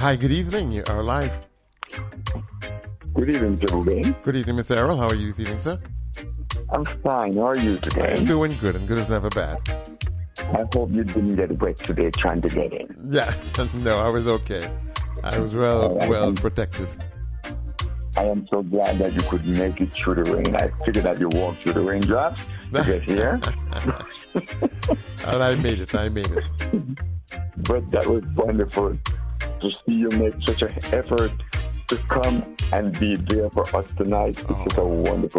Hi, good evening. You are live. Good evening, Mr. Ruben. Good evening, Mr. Errol. How are you this evening, sir? I'm fine. How are you today? I'm doing good, and good is never bad. I hope you didn't get wet today trying to get in. Yeah, no, I was okay. I was well protected. I am so glad that you could make it through the rain. I figured that you walked through the raindrops to get here. And I made it. But that was wonderful to see you make such an effort to come and be there for us tonight. It's just a wonderful